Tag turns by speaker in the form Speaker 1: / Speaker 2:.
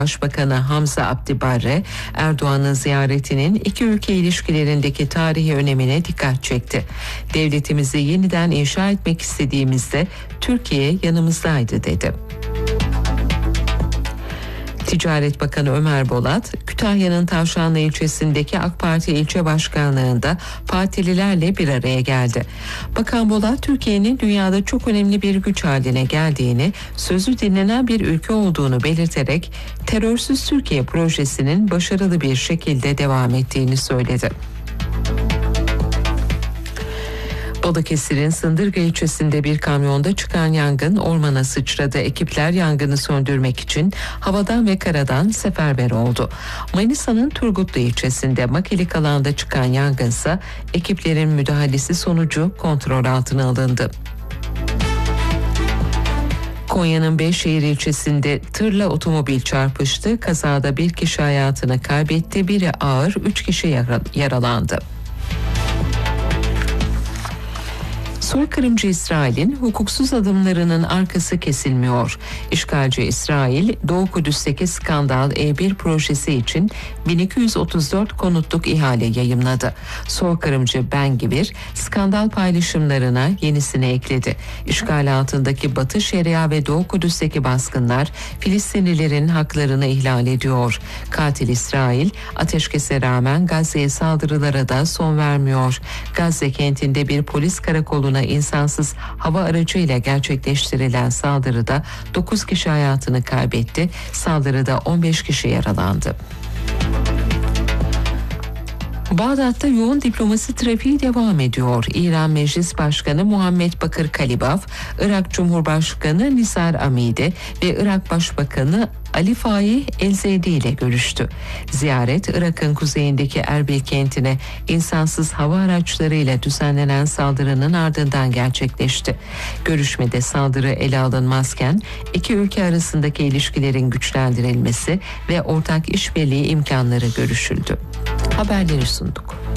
Speaker 1: Başbakanı Hamza Abdi Barre, Erdoğan'ın ziyaretinin iki ülke ilişkilerindeki tarihi önemine dikkat çekti. Devletimizi yeniden inşa etmek istediğimizde Türkiye yanımızdaydı dedi. Ticaret Bakanı Ömer Bolat, Kütahya'nın Tavşanlı ilçesindeki AK Parti ilçe başkanlığında partililerle bir araya geldi. Bakan Bolat, Türkiye'nin dünyada çok önemli bir güç haline geldiğini, sözü dinlenen bir ülke olduğunu belirterek terörsüz Türkiye projesinin başarılı bir şekilde devam ettiğini söyledi. Balıkesir'in Sındırga ilçesinde bir kamyonda çıkan yangın ormana sıçradı. Ekipler yangını söndürmek için havadan ve karadan seferber oldu. Manisa'nın Turgutlu ilçesinde makilik alanda çıkan yangınsa ekiplerin müdahalesi sonucu kontrol altına alındı. Konya'nın Beyşehir ilçesinde tırla otomobil çarpıştı. Kazada bir kişi hayatını kaybetti, biri ağır, 3 kişi yaralandı. Soykırımcı İsrail'in hukuksuz adımlarının arkası kesilmiyor. İşgalci İsrail, Doğu Kudüs'teki Skandal E1 projesi için 1234 konutluk ihale yayımladı. Soykırımcı Ben Gvir, skandal paylaşımlarına yenisini ekledi. İşgal altındaki Batı Şeria ve Doğu Kudüs'teki baskınlar Filistinlilerin haklarını ihlal ediyor. Katil İsrail, ateşkese rağmen Gazze'ye saldırılara da son vermiyor. Gazze kentinde bir polis karakoluna insansız hava aracıyla gerçekleştirilen saldırıda 9 kişi hayatını kaybetti. Saldırıda 15 kişi yaralandı. Bağdat'ta yoğun diplomasi trafiği devam ediyor. İran Meclis Başkanı Muhammed Bakır Kalibaf, Irak Cumhurbaşkanı Nisar Amidi ve Irak Başbakanı Ali Faih El-Zeydi ile görüştü. Ziyaret, Irak'ın kuzeyindeki Erbil kentine insansız hava araçlarıyla düzenlenen saldırının ardından gerçekleşti. Görüşmede saldırı ele alınmazken iki ülke arasındaki ilişkilerin güçlendirilmesi ve ortak işbirliği imkanları görüşüldü. Haberleri sunduk.